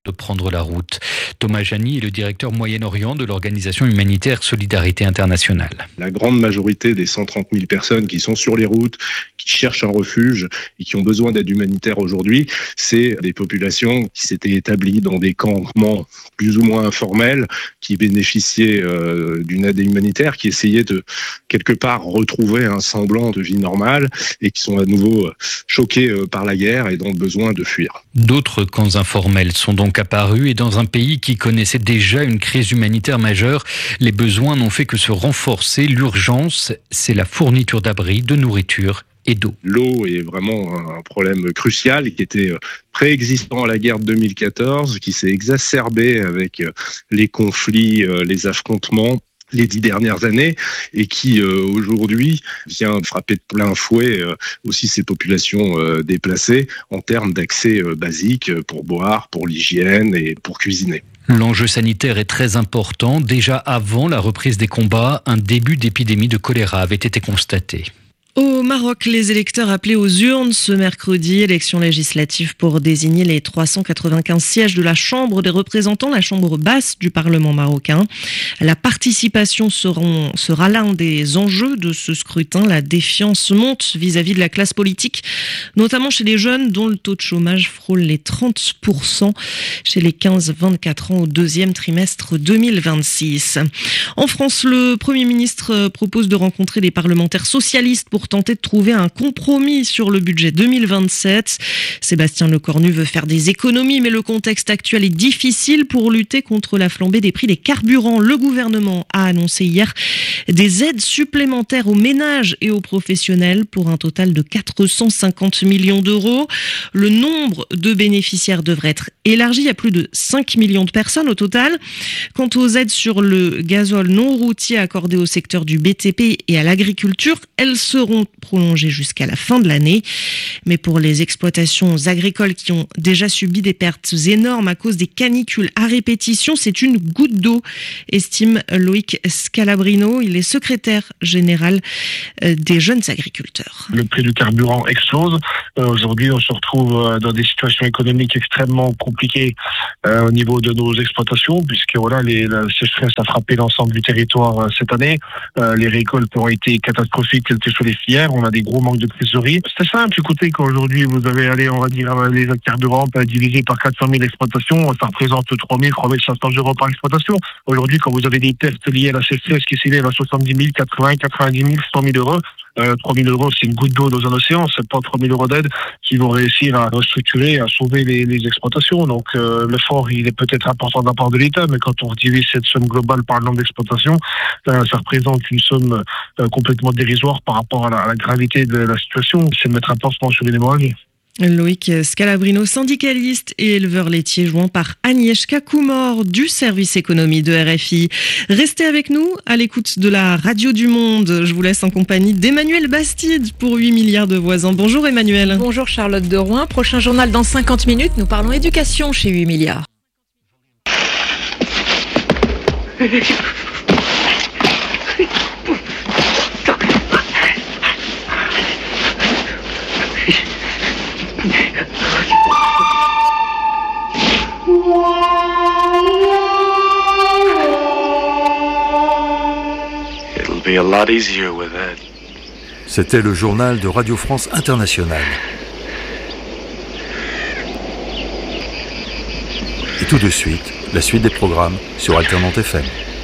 de prendre la route. Thomas Jani est le directeur Moyen-Orient de l'organisation humanitaire Solidarité Internationale. La grande majorité des 130 000 personnes qui sont sur les routes, qui cherchent un refuge et qui ont besoin d'aide humanitaire aujourd'hui, c'est des populations qui s'étaient établies dans des campements plus ou moins informels, qui bénéficiaient d'une aide humanitaire, qui essayaient de quelque part retrouver un semblant de vie normale et qui sont à nouveau choqués par la guerre et ont besoin de fuir. D'autres camps informels sont donc apparus et dans un pays qui connaissait déjà une crise humanitaire majeure, les besoins n'ont fait que se renforcer. L'urgence, c'est la fourniture d'abris, de nourriture et d'eau. L'eau est vraiment un problème crucial qui était préexistant à la guerre de 2014, qui s'est exacerbé avec les conflits, les affrontements les 10 dernières années et qui aujourd'hui vient frapper de plein fouet aussi ces populations déplacées en termes d'accès basique pour boire, pour l'hygiène et pour cuisiner. L'enjeu sanitaire est très important. Déjà avant la reprise des combats, un début d'épidémie de choléra avait été constaté. Au Maroc, les électeurs appelés aux urnes ce mercredi, élection législative pour désigner les 395 sièges de la Chambre des représentants, la Chambre basse du Parlement marocain. La participation sera l'un des enjeux de ce scrutin. La défiance monte vis-à-vis de la classe politique, notamment chez les jeunes dont le taux de chômage frôle les 30% chez les 15-24 ans au deuxième trimestre 2026. En France, le Premier ministre propose de rencontrer les parlementaires socialistes pour tenter de trouver un compromis sur le budget 2027. Sébastien Lecornu veut faire des économies, mais le contexte actuel est difficile pour lutter contre la flambée des prix des carburants. Le gouvernement a annoncé hier des aides supplémentaires aux ménages et aux professionnels pour un total de 450 millions d'euros. Le nombre de bénéficiaires devrait être élargi à plus de 5 millions de personnes au total. Quant aux aides sur le gazole non routier accordées au secteur du BTP et à l'agriculture, elles seront prolongées jusqu'à la fin de l'année. Mais pour les exploitations agricoles qui ont déjà subi des pertes énormes à cause des canicules à répétition, c'est une goutte d'eau, estime Loïc Scalabrino. Il est secrétaire général des jeunes agriculteurs. Le prix du carburant explose. Aujourd'hui, on se retrouve dans des situations économiques extrêmement compliquées au niveau de nos exploitations, puisque voilà, la sécheresse a frappé l'ensemble du territoire cette année. Les récoltes ont été catastrophiques, quelles que soient les filières. On a des gros manques de trésorerie. C'est simple, écoutez, qu'aujourd'hui, vous avez, on va dire, les carburants divisés par 400 000 exploitations, ça représente 3 500 euros par exploitation. Aujourd'hui, quand vous avez des pertes liées à la sécheresse qui s'élèvent à 70 000, 80, 90 000, 100 000 euros, 3 000 euros, c'est une goutte d'eau dans un océan. C'est pas 3 000 euros d'aide qui vont réussir à restructurer, à sauver les exploitations. Donc, l'effort, il est peut-être important de la part de l'État, mais quand on divise cette somme globale par le nombre d'exploitations, ça représente une somme complètement dérisoire par rapport à la gravité de la situation. C'est de mettre un pansement sur une hémorragie. Loïc Scalabrino, syndicaliste et éleveur laitier, joint par Agnieszka Kumor du service économie de RFI. Restez avec nous à l'écoute de la Radio du Monde. Je vous laisse en compagnie d'Emmanuel Bastide pour 8 milliards de voisins. Bonjour Emmanuel. Bonjour Charlotte de Rouen. Prochain journal dans 50 minutes. Nous parlons éducation chez 8 milliards. C'était le journal de Radio France Internationale. Et tout de suite, la suite des programmes sur Alternante FM.